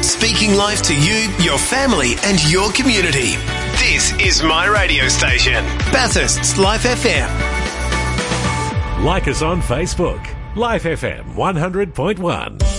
Speaking life to you, your family and your community. This is my radio station, Bathurst's Life FM. Like us on Facebook, Life FM 100.1.